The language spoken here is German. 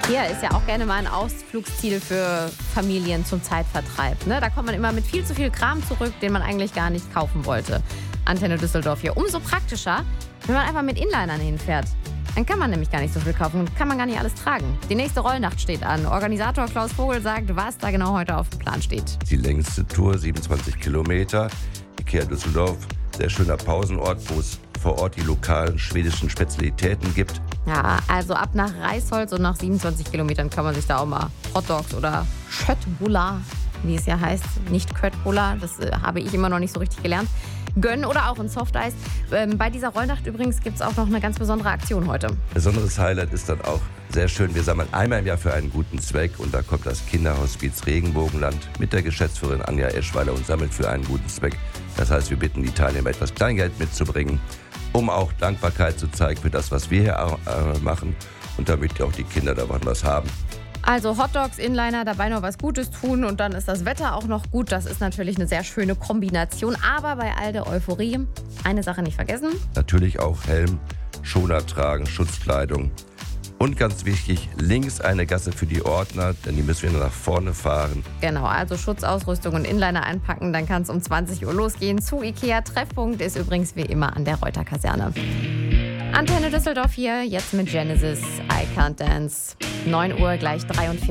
Ikea ist ja auch gerne mal ein Ausflugsziel für Familien zum Zeitvertreib. Ne? Da kommt man immer mit viel zu viel Kram zurück, den man eigentlich gar nicht kaufen wollte. Antenne Düsseldorf hier. Umso praktischer, wenn man einfach mit Inlinern hinfährt. Dann kann man nämlich gar nicht so viel kaufen und kann man gar nicht alles tragen. Die nächste Rollnacht steht an. Organisator Klaus Vogel sagt, was da genau heute auf dem Plan steht. Die längste Tour, 27 Kilometer. Ikea Düsseldorf, sehr schöner Pausenort, wo es vor Ort die lokalen schwedischen Spezialitäten gibt. Ja, also ab nach Reisholz und nach 27 Kilometern kann man sich da auch mal Hotdogs oder Köttbullar, wie es ja heißt, nicht Köttbullar, das habe ich immer noch nicht so richtig gelernt, gönnen oder auch ein Softeis. Bei dieser Rollnacht übrigens gibt es auch noch eine ganz besondere Aktion heute. Besonderes Highlight ist dann auch sehr schön, wir sammeln einmal im Jahr für einen guten Zweck und da kommt das Kinderhospiz Regenbogenland mit der Geschäftsführerin Anja Eschweiler und sammelt für einen guten Zweck. Das heißt, wir bitten die Teilnehmer, etwas Kleingeld mitzubringen, um auch Dankbarkeit zu zeigen für das, was wir hier machen und damit auch die Kinder davon was haben. Also Hotdogs, Inliner, dabei noch was Gutes tun und dann ist das Wetter auch noch gut. Das ist natürlich eine sehr schöne Kombination. Aber bei all der Euphorie eine Sache nicht vergessen. Natürlich auch Helm, Schoner tragen, Schutzkleidung. Und ganz wichtig, links eine Gasse für die Ordner, denn die müssen wir nach vorne fahren. Genau, also Schutzausrüstung und Inliner einpacken, dann kann es um 20 Uhr losgehen. Zu Ikea. Treffpunkt ist übrigens wie immer an der Reuter-Kaserne. Antenne Düsseldorf hier, jetzt mit Genesis, I Can't Dance. 9 Uhr, gleich 43.